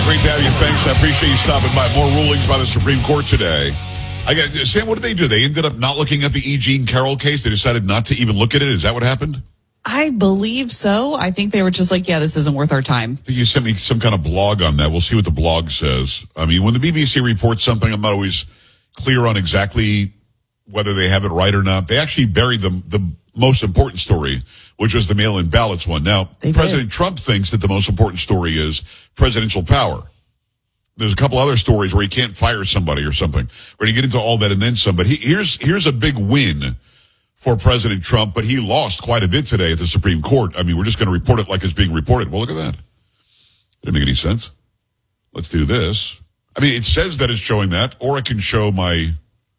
Great to have you. Thanks. I appreciate you stopping by. More rulings by the Supreme Court today. Sam, what did they do? They ended up not looking at the E. Jean Carroll case. They decided not to even look at it. Is that what happened? I believe so. I think they were just like, yeah, this isn't worth our time. I think you sent me some kind of blog on that. We'll see what the blog says. I mean, when the BBC reports something, I'm not always clear on exactly whether they have it right or not. They actually buried the most important story, which was the mail-in ballots one. Now, President Trump thinks that the most important story is presidential power. There's a couple other stories where he can't fire somebody or something. We're going to get into all that and then some. But here's a big win for President Trump, but he lost quite a bit today at the Supreme Court. I mean, we're just going to report it like it's being reported. Well, look at that. Didn't make any sense. Let's do this. I mean, it says that it's showing that, or I can show my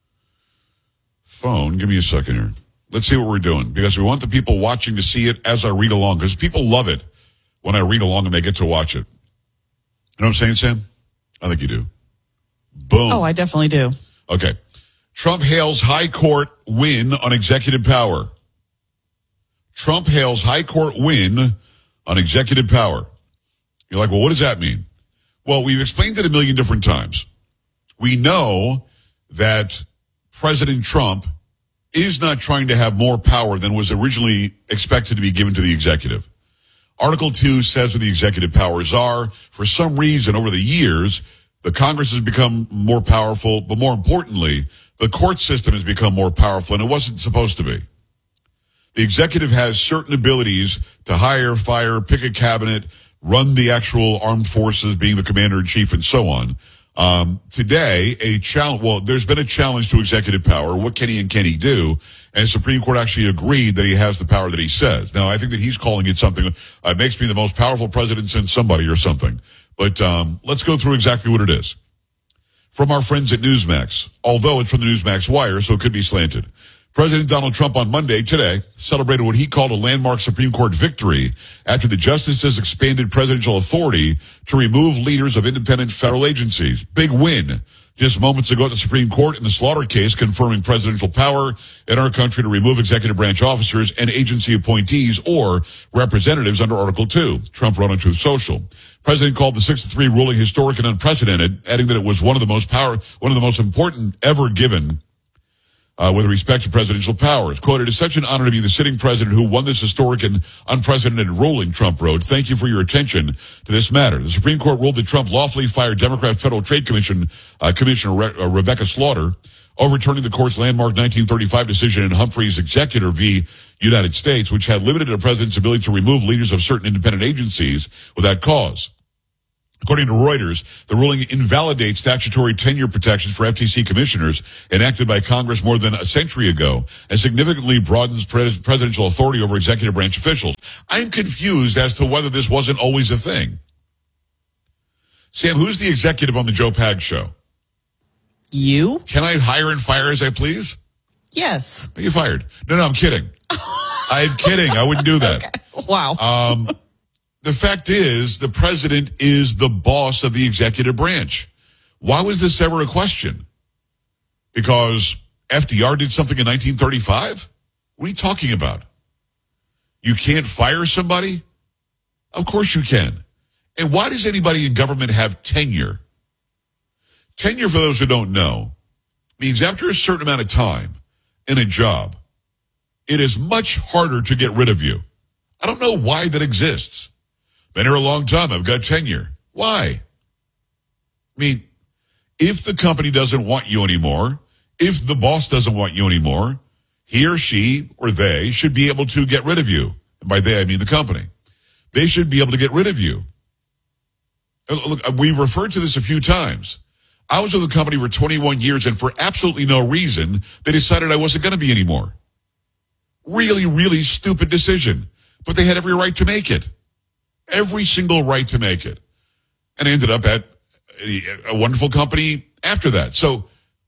phone. Give me a second here. Let's see what we're doing, because we want the people watching to see it as I read along, because people love it when I read along and they get to watch it. You know what I'm saying, Sam? I think you do. Boom. Oh, I definitely do. Okay. Trump hails high court win on executive power. Trump hails high court win on executive power. You're like, well, what does that mean? Well, we've explained it a million different times. We know that President Trump is not trying to have more power than was originally expected to be given to the executive. Article 2 says what the executive powers are. For some reason, over the years, the Congress has become more powerful, but more importantly, the court system has become more powerful, and it wasn't supposed to be. The executive has certain abilities to hire, fire, pick a cabinet, run the actual armed forces, being the commander-in-chief, and so on. Today, there's been a challenge to executive power. What can he and can he do? And the Supreme Court actually agreed that he has the power that he says. Now, I think that he's calling it something, makes me the most powerful president since somebody or something. But let's go through exactly what it is. From our friends at Newsmax, although it's from the Newsmax wire, so it could be slanted. President Donald Trump on Monday, today, celebrated what he called a landmark Supreme Court victory after the justices expanded presidential authority to remove leaders of independent federal agencies. Big win. Just moments ago at the Supreme Court in the Slaughter case, confirming presidential power in our country to remove executive branch officers and agency appointees or representatives under Article 2. Trump wrote on Truth Social. President called the 6-3 ruling historic and unprecedented, adding that it was one of the most important ever given with respect to presidential powers. Quote, "It is such an honor to be the sitting president who won this historic and unprecedented ruling," Trump wrote. "Thank you for your attention to this matter." The Supreme Court ruled that Trump lawfully fired Democrat Federal Trade Commission Commissioner Rebecca Slaughter, overturning the court's landmark 1935 decision in Humphreys Executor v. United States, which had limited a president's ability to remove leaders of certain independent agencies without cause. According to Reuters, the ruling invalidates statutory tenure protections for FTC commissioners enacted by Congress more than a century ago and significantly broadens presidential authority over executive branch officials. I'm confused as to whether this wasn't always a thing. Sam, who's the executive on the Joe Pag show? You? Can I hire and fire as I please? Yes. Are you fired? No, I'm kidding. I'm kidding. I wouldn't do that. Okay. Wow. The fact is, the president is the boss of the executive branch. Why was this ever a question? Because FDR did something in 1935? What are you talking about? You can't fire somebody? Of course you can. And why does anybody in government have tenure? Tenure, for those who don't know, means after a certain amount of time in a job, it is much harder to get rid of you. I don't know why that exists. Been here a long time. I've got tenure. Why? I mean, if the company doesn't want you anymore, if the boss doesn't want you anymore, he or she or they should be able to get rid of you. And by they, I mean the company. They should be able to get rid of you. Look, we referred to this a few times. I was with the company for 21 years, and for absolutely no reason, they decided I wasn't going to be anymore. Really, really stupid decision. But they had every right to make it. Every single right to make it. And I ended up at a wonderful company after that. So,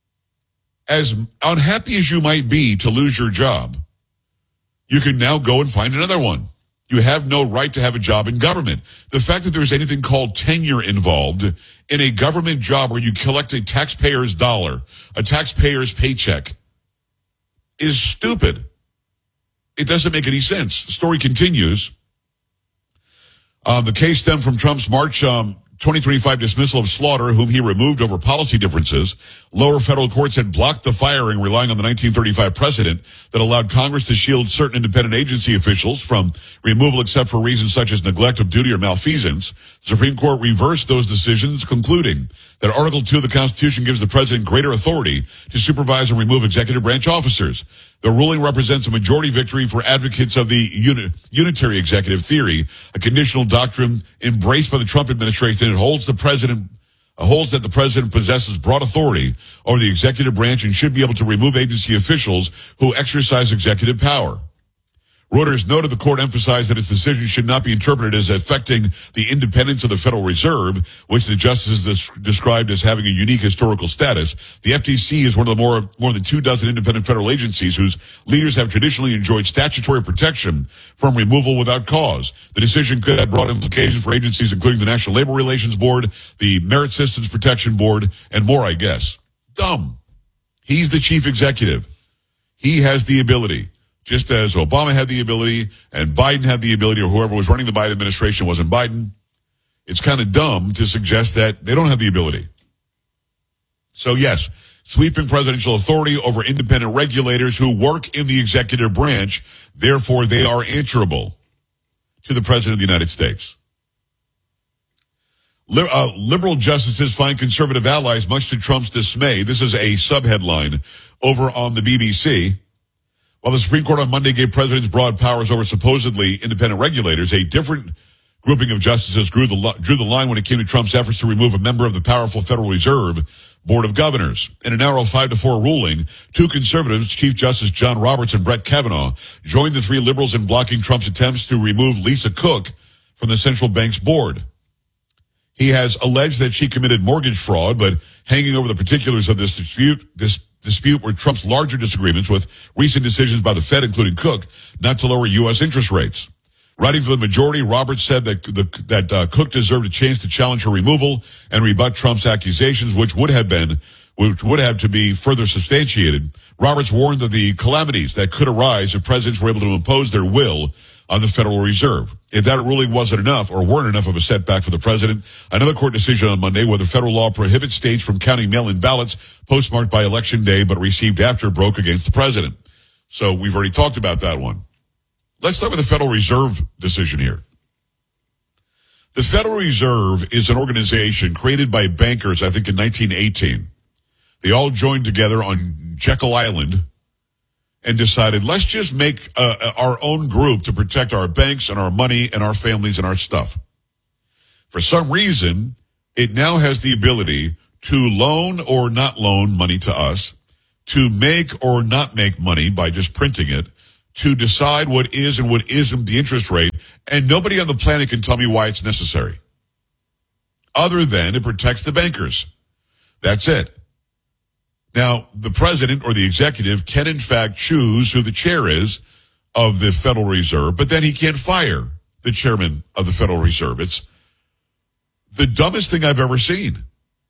as unhappy as you might be to lose your job, you can now go and find another one. You have no right to have a job in government. The fact that there's anything called tenure involved in a government job where you collect a taxpayer's dollar, a taxpayer's paycheck, is stupid. It doesn't make any sense. The story continues. The case stemmed from Trump's March 2025 dismissal of Slaughter, whom he removed over policy differences. Lower federal courts had blocked the firing, relying on the 1935 precedent that allowed Congress to shield certain independent agency officials from removal except for reasons such as neglect of duty or malfeasance. The Supreme Court reversed those decisions, concluding that Article 2 of the Constitution gives the president greater authority to supervise and remove executive branch officers. The ruling represents a majority victory for advocates of the unitary executive theory, a conditional doctrine embraced by the Trump administration. It holds that the president possesses broad authority over the executive branch and should be able to remove agency officials who exercise executive power. Reuters noted the court emphasized that its decision should not be interpreted as affecting the independence of the Federal Reserve, which the justices described as having a unique historical status. The FTC is one of the more than 24 independent federal agencies whose leaders have traditionally enjoyed statutory protection from removal without cause. The decision could have broad implications for agencies including the National Labor Relations Board, the Merit Systems Protection Board, and more, I guess. Dumb. He's the chief executive. He has the ability. Just as Obama had the ability and Biden had the ability, or whoever was running the Biden administration wasn't Biden, it's kind of dumb to suggest that they don't have the ability. So yes, sweeping presidential authority over independent regulators who work in the executive branch, therefore they are answerable to the President of the United States. Liberal justices find conservative allies, much to Trump's dismay. This is a subheadline over on the BBC. While the Supreme Court on Monday gave presidents broad powers over supposedly independent regulators, a different grouping of justices drew the line when it came to Trump's efforts to remove a member of the powerful Federal Reserve Board of Governors. In a narrow 5-4 ruling, two conservatives, Chief Justice John Roberts and Brett Kavanaugh, joined the three liberals in blocking Trump's attempts to remove Lisa Cook from the central bank's board. He has alleged that she committed mortgage fraud, but hanging over the particulars of this dispute were Trump's larger disagreements with recent decisions by the Fed, including Cook, not to lower U.S. interest rates. Writing for the majority, Roberts said that Cook deserved a chance to challenge her removal and rebut Trump's accusations, which would have to be further substantiated. Roberts warned of the calamities that could arise if presidents were able to impose their will on the Federal Reserve. If that ruling wasn't enough or weren't enough of a setback for the president, another court decision on Monday whether federal law prohibits states from counting mail-in ballots postmarked by Election Day but received after broke against the president. So we've already talked about that one. Let's start with the Federal Reserve decision here. The Federal Reserve is an organization created by bankers, I think, in 1918. They all joined together on Jekyll Island and decided, let's just make our own group to protect our banks and our money and our families and our stuff. For some reason, it now has the ability to loan or not loan money to us, to make or not make money by just printing it, to decide what is and what isn't the interest rate, and nobody on the planet can tell me why it's necessary. Other than it protects the bankers. That's it. Now, the president or the executive can, in fact, choose who the chair is of the Federal Reserve, but then he can't fire the chairman of the Federal Reserve. It's the dumbest thing I've ever seen.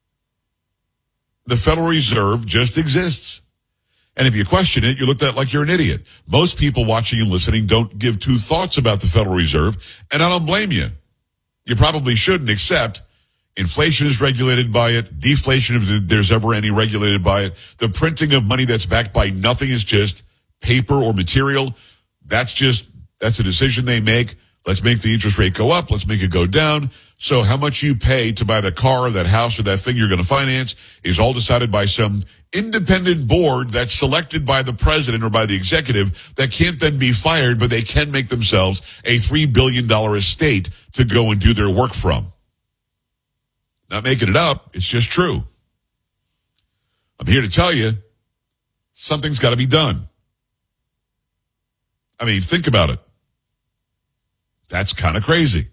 The Federal Reserve just exists. And if you question it, you look at it like you're an idiot. Most people watching and listening don't give two thoughts about the Federal Reserve, and I don't blame you. You probably shouldn't, except inflation is regulated by it. Deflation, if there's ever any, regulated by it. The printing of money that's backed by nothing is just paper or material. That's a decision they make. Let's make the interest rate go up. Let's make it go down. So how much you pay to buy the car or that house or that thing you're going to finance is all decided by some independent board that's selected by the president or by the executive that can't then be fired, but they can make themselves a $3 billion estate to go and do their work from. Not making it up. It's just true. I'm here to tell you, something's got to be done. I mean, think about it. That's kind of crazy.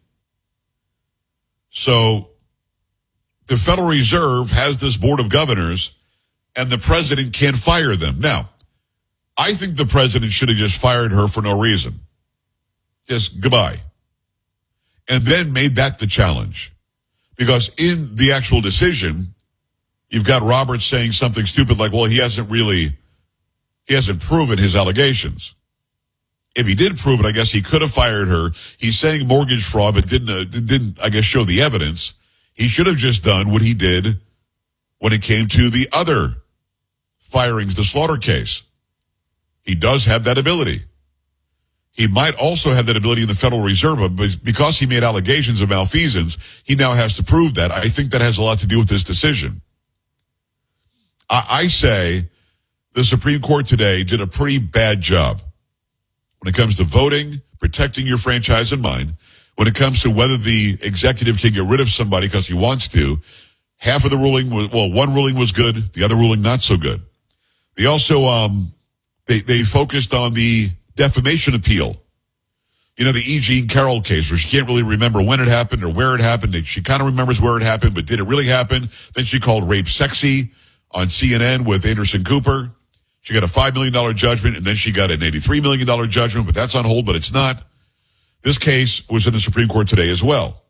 So the Federal Reserve has this board of governors, and the president can't fire them. Now, I think the president should have just fired her for no reason. Just goodbye. And then made that the challenge. Because in the actual decision, you've got Roberts saying something stupid like, well, he hasn't proven his allegations. If he did prove it, I guess he could have fired her. He's saying mortgage fraud, but didn't I guess, show the evidence. He should have just done what he did when it came to the other firings, the Slaughter case. He does have that ability. He might also have that ability in the Federal Reserve, but because he made allegations of malfeasance, he now has to prove that. I think that has a lot to do with this decision. I say the Supreme Court today did a pretty bad job when it comes to voting, protecting your franchise and mine. When it comes to whether the executive can get rid of somebody because he wants to, half of the ruling was, one ruling was good, the other ruling not so good. They also, they focused on the defamation appeal. You know, the E. Jean Carroll case where she can't really remember when it happened or where it happened. She kind of remembers where it happened, but did it really happen? Then she called rape sexy on CNN with Anderson Cooper. She got a $5 million judgment, and then she got an $83 million judgment, but that's on hold, but it's not. This case was in the Supreme Court today as well.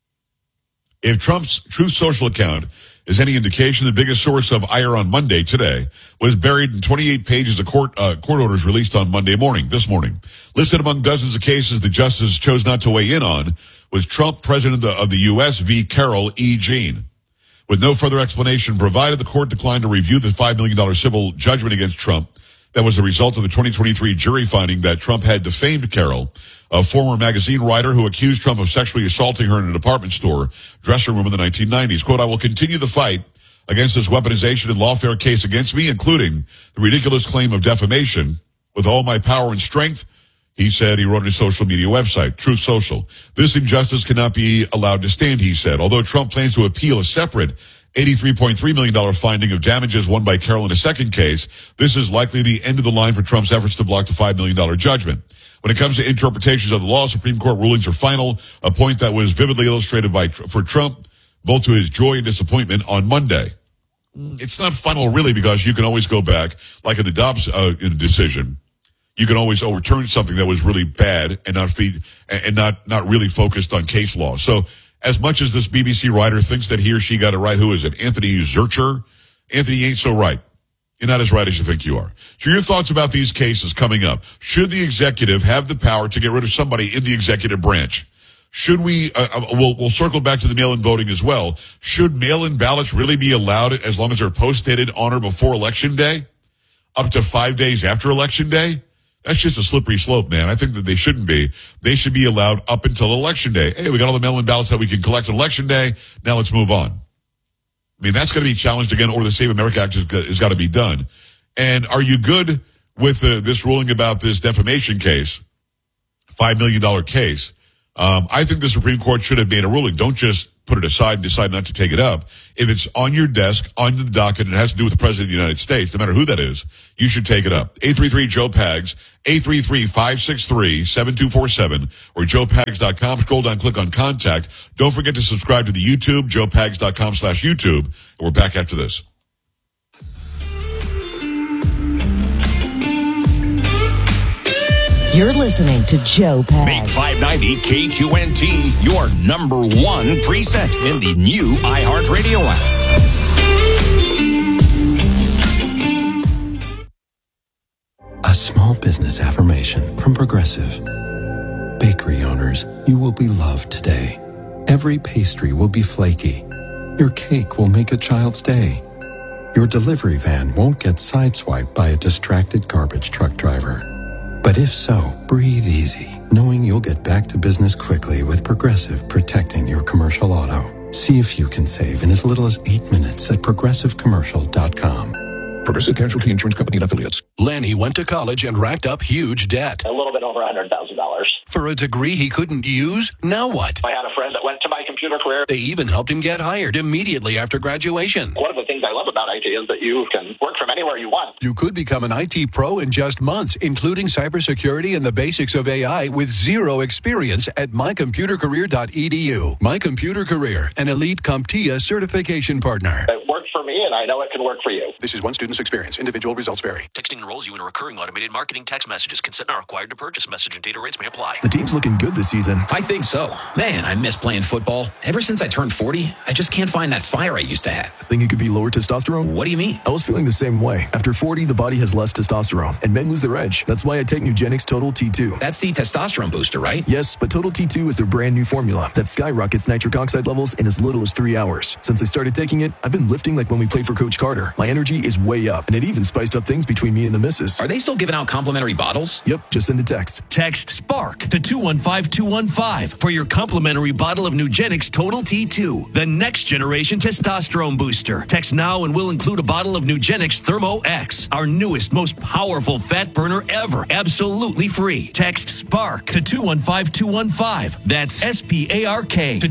If Trump's Truth Social account is any indication, the biggest source of ire on Monday today was buried in 28 pages of court orders released on Monday morning, this morning. Listed among dozens of cases the justice chose not to weigh in on was Trump, president of the U.S. v. Carroll E. Jean. With no further explanation provided, the court declined to review the $5 million civil judgment against Trump. That was the result of the 2023 jury finding that Trump had defamed Carroll, a former magazine writer who accused Trump of sexually assaulting her in a department store dressing room in the 1990s. Quote, "I will continue the fight against this weaponization and lawfare case against me, including the ridiculous claim of defamation, with all my power and strength," he said. He wrote on his social media website, Truth Social. "This injustice cannot be allowed to stand," he said. Although Trump plans to appeal a separate $83.3 million finding of damages won by Carroll in a second case, this is likely the end of the line for Trump's efforts to block the $5 million judgment. When it comes to interpretations of the law, Supreme Court rulings are final, a point that was vividly illustrated for Trump, both to his joy and disappointment on Monday. It's not final really because you can always go back, like in the Dobbs decision. You can always overturn something that was really bad and not really focused on case law. So as much as this BBC writer thinks that he or she got it right, who is it? Anthony Zurcher? Anthony ain't so right. You're not as right as you think you are. So your thoughts about these cases coming up. Should the executive have the power to get rid of somebody in the executive branch? Should we, we'll circle back to the mail-in voting as well. Should mail-in ballots really be allowed as long as they're post-dated on or before Election Day? Up to 5 days after Election Day? That's just a slippery slope, man. I think that they shouldn't be. They should be allowed up until Election Day. Hey, we got all the mail-in ballots that we can collect on Election Day. Now let's move on. I mean, that's going to be challenged again, or the Save America Act has got to be done. And are you good with this ruling about this defamation case, $5 million case? I think the Supreme Court should have made a ruling. Don't just put it aside and decide not to take it up. If it's on your desk, on the docket, and it has to do with the President of the United States, no matter who that is, you should take it up. 833-JOE-PAGS, 833-563-7247, or joepags.com. Scroll down, click on contact. Don't forget to subscribe to the YouTube, joepags.com/YouTube. And we're back after this. You're listening to Joe Pags. Make 590 KQNT your number one preset in the new iHeartRadio app. A small business affirmation from Progressive. Bakery owners, you will be loved today. Every pastry will be flaky. Your cake will make a child's day. Your delivery van won't get sideswiped by a distracted garbage truck driver. But if so, breathe easy, knowing you'll get back to business quickly with Progressive protecting your commercial auto. See if you can save in as little as 8 minutes at progressivecommercial.com. Progressive Casualty Insurance Company and Affiliates. Lenny went to college and racked up huge debt. A little bit over $100,000. For a degree he couldn't use? Now what? I had a friend that went to My Computer Career. They even helped him get hired immediately after graduation. One of the things I love about IT is that you can work from anywhere you want. You could become an IT pro in just months, including cybersecurity and the basics of AI with zero experience at mycomputercareer.edu. My Computer Career, an elite CompTIA certification partner. It worked for me, and I know it can work for you. This is one student business experience. Individual results vary. Texting enrolls you in a recurring automated marketing text messages. Consent not required to purchase. Message and data rates may apply. The team's looking good this season. I think so. Man, I miss playing football. Ever since I turned 40, I just can't find that fire I used to have. Think it could be lower testosterone? What do you mean? I was feeling the same way. After 40, the body has less testosterone, and men lose their edge. That's why I take Nugenix Total T2. That's the testosterone booster, right? Yes, but Total T2 is their brand new formula that skyrockets nitric oxide levels in as little as 3 hours. Since I started taking it, I've been lifting like when we played for Coach Carter. My energy is way up, and it even spiced up things between me and the missus. Are they still giving out complimentary bottles? Yep, just send a text. Text SPARK to 215-215 for your complimentary bottle of Nugenix Total T2, the next generation testosterone booster. Text now and we'll include a bottle of Nugenix Thermo X, our newest, most powerful fat burner ever, absolutely free. Text SPARK to 215-215. That's SPARK to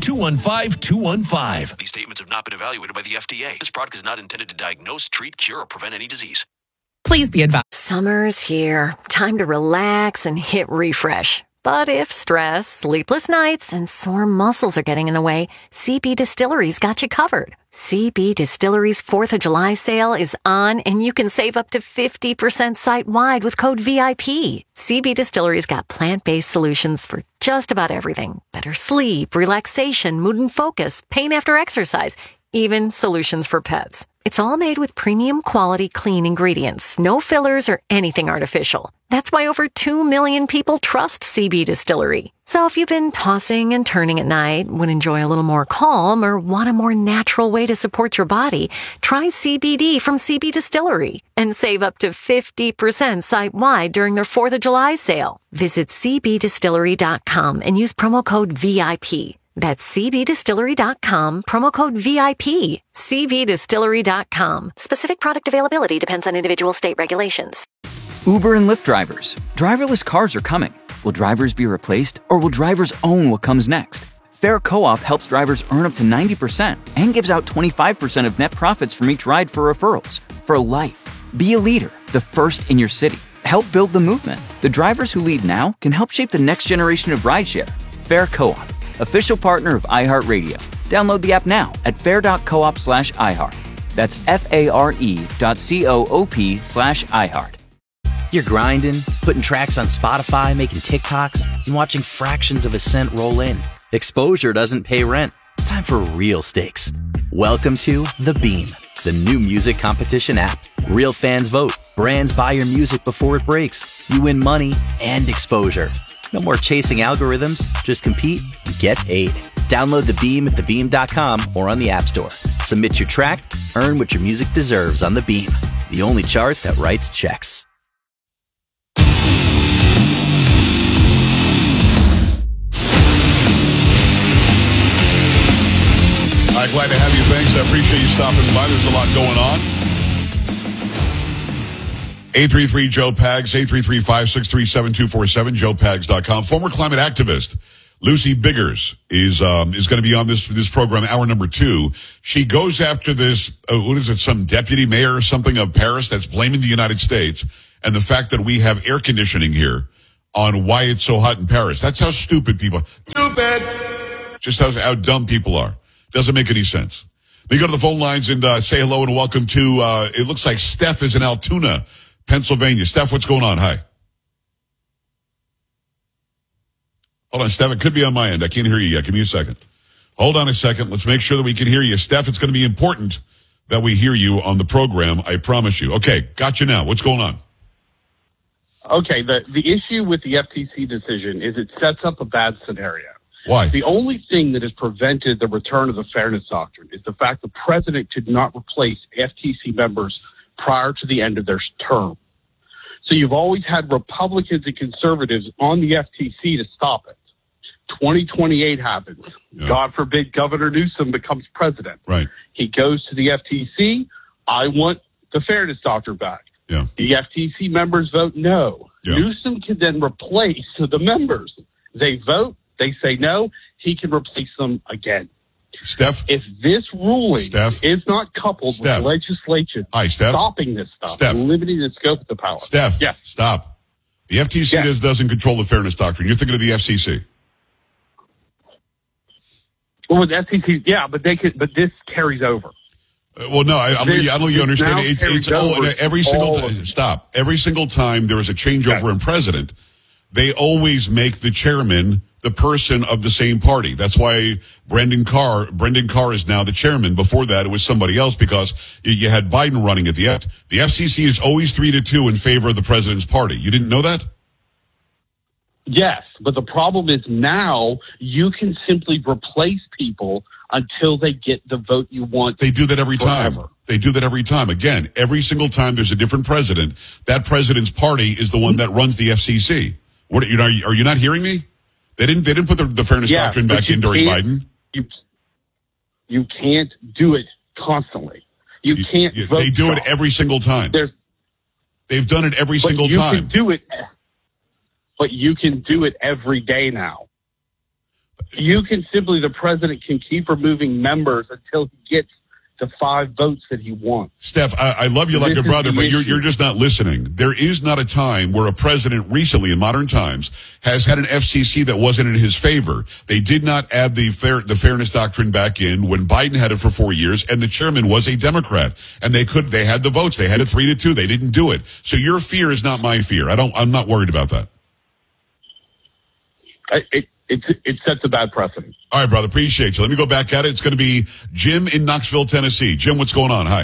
215-215. These statements have not been evaluated by the FDA. This product is not intended to diagnose, treat, cure, or prevent any disease. Please be advised. Summer's here. Time to relax and hit refresh. But if stress, sleepless nights, and sore muscles are getting in the way, CB Distillery's got you covered. CB Distillery's 4th of July sale is on, and you can save up to 50% site-wide with code VIP. CB Distillery's got plant-based solutions for just about everything. Better sleep, relaxation, mood and focus, pain after exercise, even solutions for pets. It's all made with premium quality clean ingredients, no fillers or anything artificial. That's why over 2 million people trust CB Distillery. So if you've been tossing and turning at night, would enjoy a little more calm, or want a more natural way to support your body, try CBD from CB Distillery and save up to 50% site-wide during their 4th of July sale. Visit cbdistillery.com and use promo code VIP. That's cbdistillery.com, promo code VIP. cbdistillery.com. Specific product availability depends on individual state regulations. Uber and Lyft drivers. Driverless cars are coming. Will drivers be replaced, or will drivers own what comes next? Fair Co-op helps drivers earn up to 90% and gives out 25% of net profits from each ride for referrals. For life. Be a leader, the first in your city. Help build the movement. The drivers who lead now can help shape the next generation of rideshare. Fair Co-op. Official partner of iHeartRadio. Download the app now at fair.coop/iHeart. That's FARE.coop/iHeart. You're grinding, putting tracks on Spotify, making TikToks, and watching fractions of a cent roll in. Exposure doesn't pay rent. It's time for real stakes. Welcome to The Beam, the new music competition app. Real fans vote. Brands buy your music before it breaks. You win money and exposure. No more chasing algorithms. Just compete and get paid. Download The Beam at thebeam.com or on the App Store. Submit your track, earn what your music deserves on The Beam, the only chart that writes checks. All right, glad to have you. Thanks. I appreciate you stopping by. There's a lot going on. 833-JOE-PAGS, 833-563-7247, joepags.com. Former climate activist Lucy Biggers is going to be on this program, hour number 2. She goes after this, what is it, some deputy mayor or something of Paris that's blaming the United States and the fact that we have air conditioning here on why it's so hot in Paris. That's how stupid people are. Stupid! Just how dumb people are. Doesn't make any sense. We go to the phone lines and say hello and welcome to, it looks like Steph is in Altoona, Pennsylvania. Steph, what's going on? Hi. Hold on, Steph. It could be on my end. I can't hear you yet. Give me a second. Hold on a second. Let's make sure that we can hear you. Steph, it's going to be important that we hear you on the program. I promise you. Okay, got you now. What's going on? Okay, the issue with the FTC decision is it sets up a bad scenario. Why? The only thing that has prevented the return of the fairness doctrine is the fact the president could not replace FTC members prior to the end of their term. So you've always had Republicans and conservatives on the FTC to stop it. 2028 happens. Yeah. God forbid Governor Newsom becomes president. Right. He goes to the FTC. I want the fairness doctrine back. Yeah. The FTC members vote no. Yeah. Newsom can then replace the members. They vote. They say no. He can replace them again. Steph? If this ruling is not coupled with legislation stopping this stuff, limiting the scope of the power. Steph, yes. Stop. The FTC doesn't control the fairness doctrine. You're thinking of the FCC. Well, with the FTC, yeah, but they could. But this carries over. Well, no, I don't think you understand. Every single time. Stop. Every single time there is a changeover in president, they always make the chairman the person of the same party. That's why Brendan Carr is now the chairman. Before that, it was somebody else because you had Biden running at the end. The FCC is always 3-2 in favor of the president's party. You didn't know that? Yes, but the problem is now you can simply replace people until they get the vote you want. They do that every time. They do that every time. Again, every single time there's a different president, that president's party is the one that runs the FCC. What are you not hearing me? They didn't put the fairness doctrine back in during Biden. You can't do it constantly. You can't vote. They do it every single time. They've done it every single time. You can do it, but you can do it every day now. You can the president can keep removing members until he gets the 5 votes that he wants. Steph, I love you like your brother, but you're just not listening. There is not a time where a president recently in modern times has had an FCC that wasn't in his favor. They did not add the fairness doctrine back in when Biden had it for 4 years, and the chairman was a Democrat, and they had the votes. They had it 3-2. They didn't do it. So your fear is not my fear. I'm not worried about that. It sets a bad precedent. All right, brother. Appreciate you. Let me go back at it. It's going to be Jim in Knoxville, Tennessee. Jim, what's going on? Hi.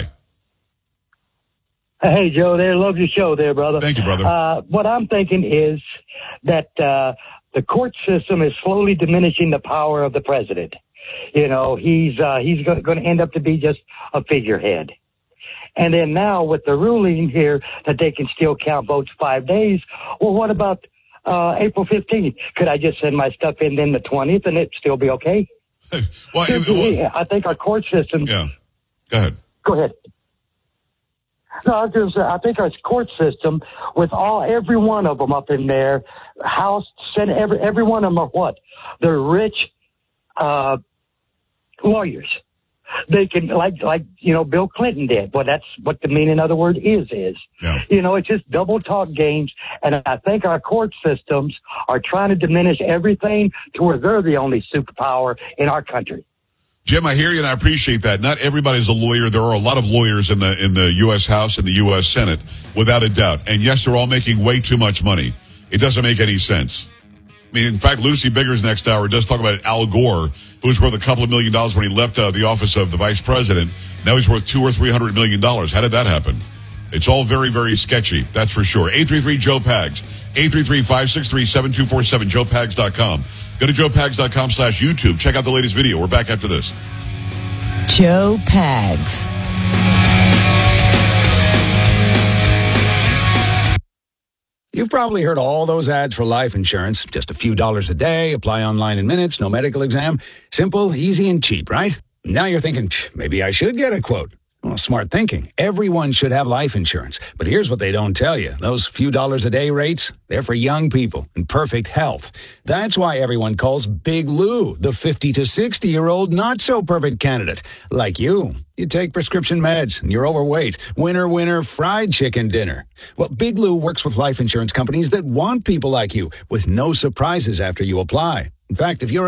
Hey, Joe, there. Love your show there, brother. Thank you, brother. What I'm thinking is that the court system is slowly diminishing the power of the president. You know, he's going to end up to be just a figurehead. And then now with the ruling here that they can still count votes 5 days, well, what about April 15th? Could I just send my stuff in then the 20th and it'd still be okay? I think our court system... Yeah. Go ahead. Go ahead. No, I think our court system, with every one of them up in there, House, Senate, every one of them are what? They're rich lawyers. They can, like Bill Clinton did. Well, that's what the meaning of the word is. Yeah. It's just double talk games. And I think our court systems are trying to diminish everything to where they're the only superpower in our country. Jim, I hear you and I appreciate that. Not everybody's a lawyer. There are a lot of lawyers in the U.S. House and the U.S. Senate, without a doubt. And yes, they're all making way too much money. It doesn't make any sense. I mean, in fact, Lucy Biggers next hour does talk about Al Gore, who's worth a couple of $1 million when he left the office of the vice president. Now he's worth $200 or $300 million. How did that happen? It's all very, very sketchy. That's for sure. 833-JOE-PAGS. 833-563-7247. JoePags.com. Go to JoePags.com/YouTube. Check out the latest video. We're back after this. Joe Pags. You've probably heard all those ads for life insurance. Just a few dollars a day, apply online in minutes, no medical exam. Simple, easy, and cheap, right? Now you're thinking, maybe I should get a quote. Well, smart thinking. Everyone should have life insurance. But here's what they don't tell you. Those few dollars a day rates, they're for young people in perfect health. That's why everyone calls Big Lou the 50 to 60-year-old not-so-perfect candidate. Like you. You take prescription meds, and you're overweight. Winner, winner, fried chicken dinner. Well, Big Lou works with life insurance companies that want people like you, with no surprises after you apply. In fact, if you're